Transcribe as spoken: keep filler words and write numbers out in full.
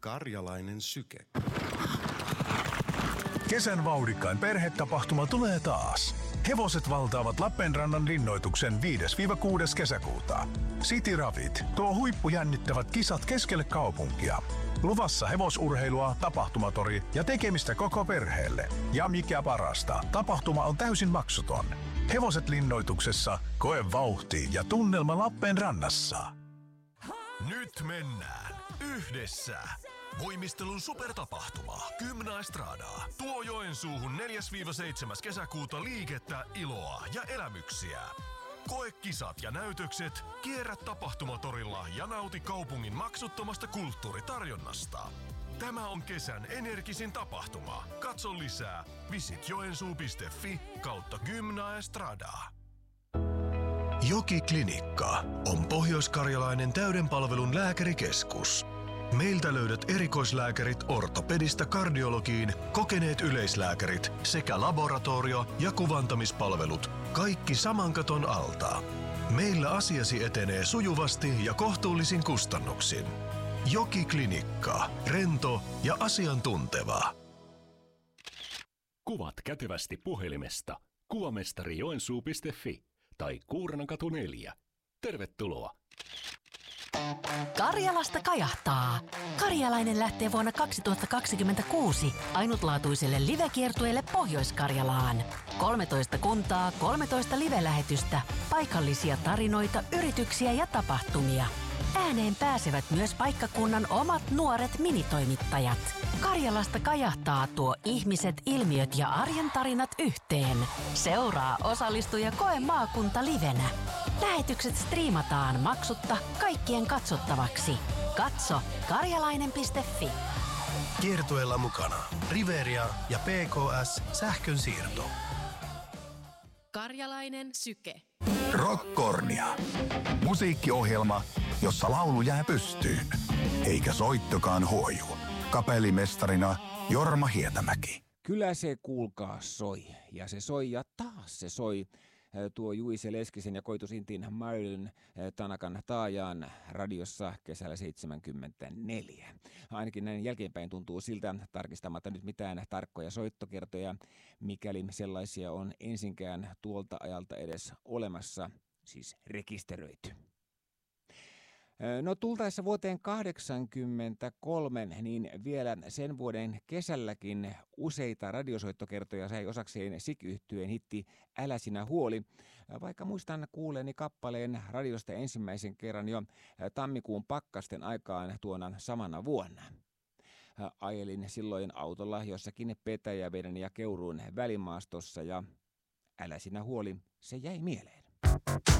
Karjalainen syke. Kesän vauhdikkain perhetapahtuma tulee taas. Hevoset valtaavat Lappeenrannan linnoituksen viides kuudes kesäkuuta. City Ravit tuo huippujännittävät kisat keskelle kaupunkia. Luvassa hevosurheilua, tapahtumatori ja tekemistä koko perheelle. Ja mikä parasta, tapahtuma on täysin maksuton. Hevoset linnoituksessa, koe vauhti ja tunnelma Lappeenrannassa. Nyt mennään yhdessä. Voimistelun supertapahtuma Gymnaestradaa tuo Joensuuhun neljäs seitsemäs kesäkuuta liikettä, iloa ja elämyksiä. Koe kisat ja näytökset, kierrä tapahtumatorilla ja nauti kaupungin maksuttomasta kulttuuritarjonnasta. Tämä on kesän energisin tapahtuma. Katso lisää visit joensuu piste fi kautta Gymnaestradaa. Joki Klinikka on pohjoiskarjalainen täyden palvelun lääkärikeskus. Meiltä löydät erikoislääkärit ortopedista kardiologiin, kokeneet yleislääkärit sekä laboratorio- ja kuvantamispalvelut, kaikki saman katon alta. Meillä asiasi etenee sujuvasti ja kohtuullisin kustannuksin. Joki Klinikka, rento ja asiantunteva. Kuvat kätevästi puhelimesta kuvamestari joensuu piste fi tai Kuurnankatu neljä. Tervetuloa! Karjalasta kajahtaa. Karjalainen lähtee vuonna kaksituhattakaksikymmentäkuusi ainutlaatuiselle livekiertueelle Pohjois-Karjalaan. kolmetoista kuntaa, kolmetoista live-lähetystä, paikallisia tarinoita, yrityksiä ja tapahtumia. Ääneen pääsevät myös paikkakunnan omat nuoret minitoimittajat. Karjalasta kajahtaa tuo ihmiset, ilmiöt ja arjen tarinat yhteen. Seuraa, osallistu ja koe maakunta livenä. Lähetykset striimataan maksutta kaikkien katsottavaksi. Katso karjalainen piste fi. Kiertueella mukana Riveria ja P K S sähkönsiirto. Karjalainen syke. Rockkornia. Musiikkiohjelma, jossa laulu jää pystyyn, eikä soittokaan huoju. Kapellimestarina Jorma Hietämäki. Kyllä se kuulkaa soi, ja se soi ja taas se soi. Tuo Juise Leskisen ja Koitusintin Marilyn Tanakan taajaan radiossa kesällä seitsemänkymmentäneljä. Ainakin näin jälkeenpäin tuntuu siltä, tarkistamatta nyt mitään tarkkoja soittokertoja, mikäli sellaisia on ensinkään tuolta ajalta edes olemassa, siis rekisteröity. No tultaessa vuoteen kahdeksankymmentäkolme, niin vielä sen vuoden kesälläkin useita radiosoittokertoja sai osakseen S I K-yhtyeen hitti Älä sinä huoli, vaikka muistan kuuleeni kappaleen radiosta ensimmäisen kerran jo tammikuun pakkasten aikaan tuona samana vuonna. Ajelin silloin autolla jossakin Petäjäveden ja Keuruun välimaastossa ja Älä sinä huoli, se jäi mieleen.